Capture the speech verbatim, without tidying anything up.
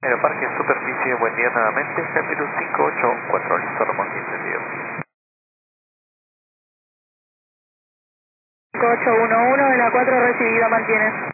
Aeroparque en superficie, buen día nuevamente. Capítulo cinco ocho cuatro, listo, remolque encendido. cinco ocho uno uno de la cuatro recibida, mantiene.